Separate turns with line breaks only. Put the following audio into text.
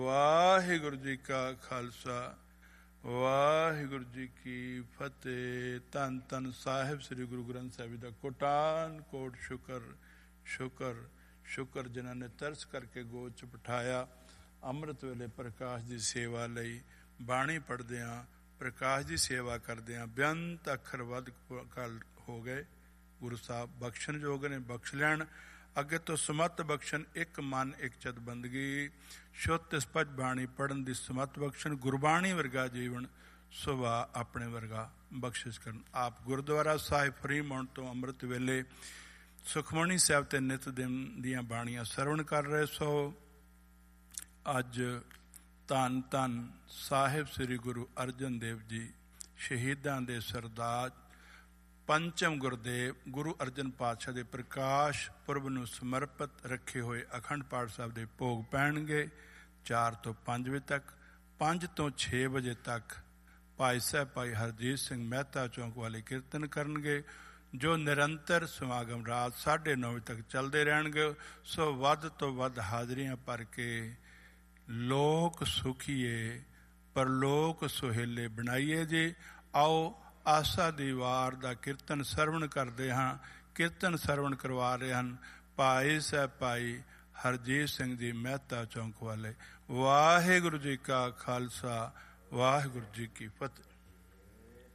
ਵਾਹਿਗੁਰੂ ਜੀ ਕਾ ਖਾਲਸਾ ਵਾਹਿਗੁਰੂ ਜੀ ਕੀ ਫਤਿਹ। ਧੰਨ ਧੰਨ ਸਾਹਿਬ ਸ੍ਰੀ ਗੁਰੂ ਗ੍ਰੰਥ ਸਾਹਿਬ ਦਾ ਕੋਟਾਨ ਕੋਟ ਸ਼ੁਕਰ ਸ਼ੁਕਰ ਸ਼ੁਕਰ, ਜਿਨ੍ਹਾਂ ਨੇ ਤਰਸ ਕਰਕੇ ਗੋਦ 'ਚ ਬਿਠਾਇਆ। ਅੰਮ੍ਰਿਤ ਵੇਲੇ ਪ੍ਰਕਾਸ਼ ਦੀ ਸੇਵਾ ਲਈ ਬਾਣੀ ਪੜ੍ਹਦਿਆਂ, ਪ੍ਰਕਾਸ਼ ਦੀ ਸੇਵਾ ਕਰਦਿਆਂ ਬੇਅੰਤ ਅੱਖਰ ਵੱਧ ਕਾਲ ਹੋ ਗਏ। ਗੁਰੂ ਸਾਹਿਬ ਬਖਸ਼ਣ ਯੋਗ ਨੇ, ਬਖਸ਼ ਲੈਣ। ਅੱਗੇ ਤੋਂ ਸਮੱਤ ਬਖਸ਼ਣ, ਇੱਕ ਮਨ ਇੱਕ ਚਿੱਤ ਬੰਦਗੀ, ਸ਼ੁੱਧ ਸਪੱਜ ਬਾਣੀ ਪੜ੍ਹਨ ਦੀ ਸਮੱਤ ਬਖਸ਼ਣ। ਗੁਰਬਾਣੀ ਵਰਗਾ ਜੀਵਨ, ਸੁਭਾਅ ਆਪਣੇ ਵਰਗਾ ਬਖਸ਼ਿਸ਼ ਕਰਨ। ਆਪ ਗੁਰਦੁਆਰਾ ਸਾਹਿਬ ਫਰੀਮੌਂਟ ਤੋਂ ਅੰਮ੍ਰਿਤ ਵੇਲੇ ਸੁਖਮਣੀ ਸਾਹਿਬ ਤੇ ਨਿਤ ਦਿਨ ਦੀਆਂ ਬਾਣੀਆਂ ਸਰਵਣ ਕਰ ਰਹੇ ਸੋ। ਅੱਜ ਧੰਨ ਧੰਨ ਸਾਹਿਬ ਸ੍ਰੀ ਗੁਰੂ ਅਰਜਨ ਦੇਵ ਜੀ, ਸ਼ਹੀਦਾਂ ਦੇ ਸਰਤਾਜ ਪੰਚਮ ਗੁਰਦੇਵ ਗੁਰੂ ਅਰਜਨ ਪਾਤਸ਼ਾਹ ਦੇ ਪ੍ਰਕਾਸ਼ ਪੁਰਬ ਨੂੰ ਸਮਰਪਿਤ ਰੱਖੇ ਹੋਏ ਅਖੰਡ ਪਾਠ ਸਾਹਿਬ ਦੇ ਭੋਗ ਪੈਣਗੇ 4 ਤੋਂ 5 ਵਜੇ ਤੱਕ। 5 ਤੋਂ 6 ਵਜੇ ਤੱਕ ਭਾਈ ਸਾਹਿਬ ਭਾਈ ਹਰਜੀਤ ਸਿੰਘ ਮਹਿਤਾ ਚੌਂਕ ਵਾਲੇ ਕੀਰਤਨ ਕਰਨਗੇ, ਜੋ ਨਿਰੰਤਰ ਸਮਾਗਮ ਰਾਤ 9:30 ਵਜੇ ਤੱਕ ਚੱਲਦੇ ਰਹਿਣਗੇ। ਸੋ ਵੱਧ ਤੋਂ ਵੱਧ ਹਾਜ਼ਰੀਆਂ ਭਰ ਕੇ ਲੋਕ ਸੁਖੀਏ ਪਰਲੋਕ ਸੁਹੇਲੇ ਬਣਾਈਏ ਜੀ। ਆਓ ਆਸਾ ਦੀ ਵਾਰ ਦਾ ਕੀਰਤਨ ਸਰਵਣ ਕਰਦੇ ਹਾਂ। ਕੀਰਤਨ ਸਰਵਣ ਕਰਵਾ ਰਹੇ ਹਨ ਭਾਈ ਸਾਹਿਬ ਭਾਈ ਹਰਜੀਤ ਸਿੰਘ ਜੀ ਮਹਿਤਾ ਚੌਂਕ ਵਾਲੇ। ਵਾਹਿਗੁਰੂ ਜੀ ਕਾ ਖਾਲਸਾ ਵਾਹਿਗੁਰੂ ਜੀ ਕੀ ਫਤਿਹ।